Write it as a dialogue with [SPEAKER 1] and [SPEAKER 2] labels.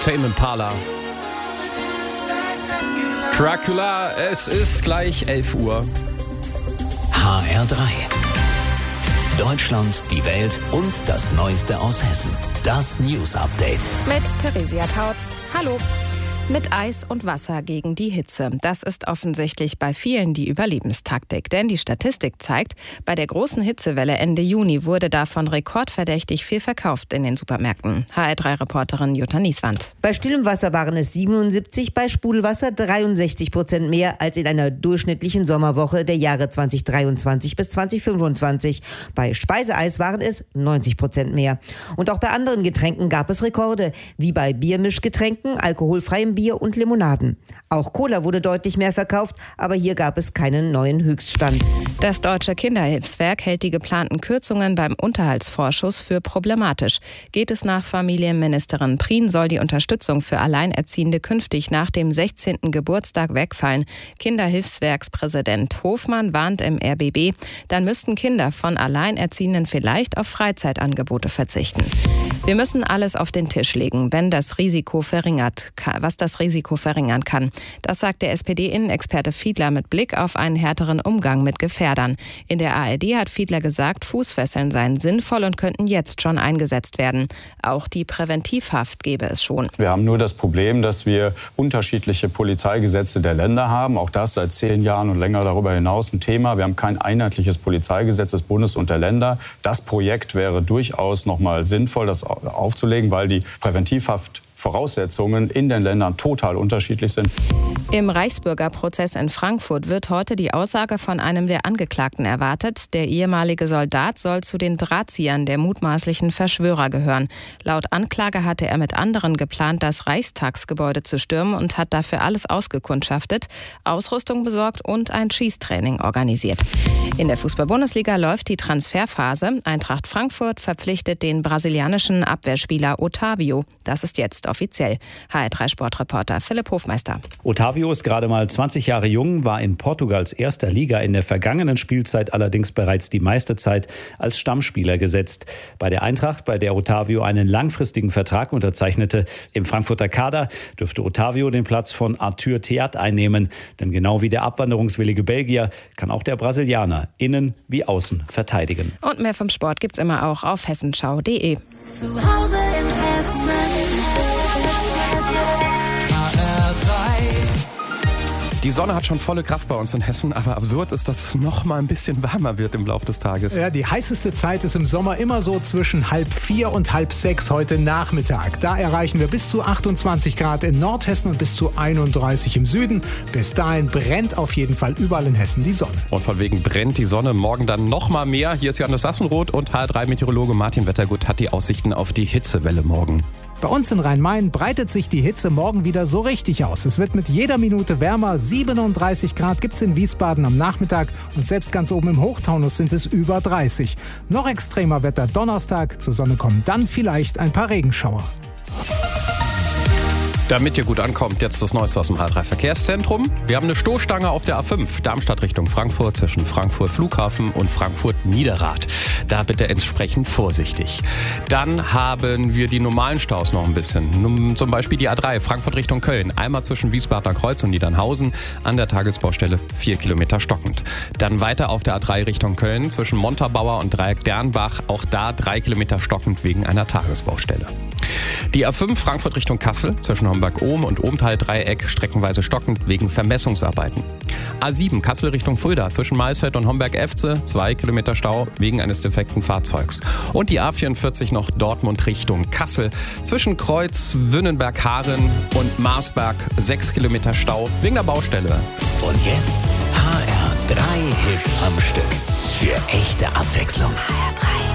[SPEAKER 1] Tame Impala. Dracula, es ist gleich 11 Uhr.
[SPEAKER 2] HR3. Deutschland, die Welt und das Neueste aus Hessen. Das News Update.
[SPEAKER 3] Mit Theresia Tautz. Hallo. Mit Eis und Wasser gegen die Hitze. Das ist offensichtlich bei vielen die Überlebenstaktik. Denn die Statistik zeigt, bei der großen Hitzewelle Ende Juni wurde davon rekordverdächtig viel verkauft in den Supermärkten. HR3-Reporterin Jutta Nieswand.
[SPEAKER 4] Bei stillem Wasser waren es 77, bei Sprudelwasser 63% mehr als in einer durchschnittlichen Sommerwoche der Jahre 2023 bis 2025. Bei Speiseeis waren es 90% mehr. Und auch bei anderen Getränken gab es Rekorde, wie bei Biermischgetränken, alkoholfreiem Bier und Limonaden. Auch Cola wurde deutlich mehr verkauft, aber hier gab es keinen neuen Höchststand.
[SPEAKER 3] Das Deutsche Kinderhilfswerk hält die geplanten Kürzungen beim Unterhaltsvorschuss für problematisch. Geht es nach Familienministerin Prien, soll die Unterstützung für Alleinerziehende künftig nach dem 16. Geburtstag wegfallen. Kinderhilfswerkspräsident Hofmann warnt im RBB, dann müssten Kinder von Alleinerziehenden vielleicht auf Freizeitangebote verzichten. Wir müssen alles auf den Tisch legen, wenn das Risiko was das Risiko verringern kann. Das sagt der SPD-Innenexperte Fiedler mit Blick auf einen härteren Umgang mit Gefährdern. In der ARD hat Fiedler gesagt, Fußfesseln seien sinnvoll und könnten jetzt schon eingesetzt werden. Auch die Präventivhaft gäbe es schon.
[SPEAKER 5] Wir haben nur das Problem, dass wir unterschiedliche Polizeigesetze der Länder haben. Auch das seit 10 Jahren und länger darüber hinaus ein Thema. Wir haben kein einheitliches Polizeigesetz des Bundes und der Länder. Das Projekt wäre durchaus noch mal sinnvoll, das aufzulegen, weil die Präventivhaftvoraussetzungen in den Ländern total unterschiedlich sind.
[SPEAKER 3] Im Reichsbürgerprozess in Frankfurt wird heute die Aussage von einem der Angeklagten erwartet. Der ehemalige Soldat soll zu den Drahtziehern der mutmaßlichen Verschwörer gehören. Laut Anklage hatte er mit anderen geplant, das Reichstagsgebäude zu stürmen und hat dafür alles ausgekundschaftet, Ausrüstung besorgt und ein Schießtraining organisiert. In der Fußball-Bundesliga läuft die Transferphase. Eintracht Frankfurt verpflichtet den brasilianischen Abwehrspieler Otavio. Das ist jetzt offiziell. HR3-Sportreporter Philipp Hofmeister.
[SPEAKER 6] Otavio ist gerade mal 20 Jahre jung, war in Portugals erster Liga in der vergangenen Spielzeit allerdings bereits die meiste Zeit als Stammspieler gesetzt. Bei der Eintracht, bei der Otavio einen langfristigen Vertrag unterzeichnete, im Frankfurter Kader dürfte Otavio den Platz von Arthur Theat einnehmen. Denn genau wie der abwanderungswillige Belgier kann auch der Brasilianer innen wie außen verteidigen.
[SPEAKER 3] Und mehr vom Sport gibt's immer auch auf hessenschau.de.
[SPEAKER 7] Zu Hause in Hessen.
[SPEAKER 1] Die Sonne hat schon volle Kraft bei uns in Hessen, aber absurd ist, dass es noch mal ein bisschen wärmer wird im Laufe des Tages.
[SPEAKER 8] Ja, die heißeste Zeit ist im Sommer immer so zwischen 5:30 und 5:30 heute Nachmittag. Da erreichen wir bis zu 28 Grad in Nordhessen und bis zu 31 im Süden. Bis dahin brennt auf jeden Fall überall in Hessen die Sonne.
[SPEAKER 1] Und von wegen brennt die Sonne morgen dann noch mal mehr. Hier ist Johannes Sassenroth und HR3-Meteorologe Martin Wettergut hat die Aussichten auf die Hitzewelle morgen.
[SPEAKER 8] Bei uns in Rhein-Main breitet sich die Hitze morgen wieder so richtig aus. Es wird mit jeder Minute wärmer. 37 Grad gibt es in Wiesbaden am Nachmittag und selbst ganz oben im Hochtaunus sind es über 30. Noch extremer Wetter Donnerstag. Zur Sonne kommen dann vielleicht ein paar Regenschauer.
[SPEAKER 1] Damit ihr gut ankommt, jetzt das Neueste aus dem HR3-Verkehrszentrum. Wir haben eine Stoßstange auf der A5, Darmstadt Richtung Frankfurt, zwischen Frankfurt Flughafen und Frankfurt Niederrad. Da bitte entsprechend vorsichtig. Dann haben wir die normalen Staus noch ein bisschen. Zum Beispiel die A3, Frankfurt Richtung Köln. Einmal zwischen Wiesbadener Kreuz und Niedernhausen, an der Tagesbaustelle 4 Kilometer stockend. Dann weiter auf der A3 Richtung Köln, zwischen Montabaur und Dreieck Dernbach. Auch da 3 Kilometer stockend wegen einer Tagesbaustelle. Die A5 Frankfurt Richtung Kassel, zwischen Homberg-Ohm und Ohmtal-Dreieck streckenweise stockend wegen Vermessungsarbeiten. A7 Kassel Richtung Fulda, zwischen Maisfeld und Homberg-Efze, 2 Kilometer Stau wegen eines defekten Fahrzeugs. Und die A44 noch Dortmund Richtung Kassel, zwischen Kreuz, Wünnenberg-Haaren und Marsberg, 6 Kilometer Stau wegen der Baustelle.
[SPEAKER 2] Und jetzt HR3 Hits am Stück. Für echte Abwechslung.
[SPEAKER 7] HR3.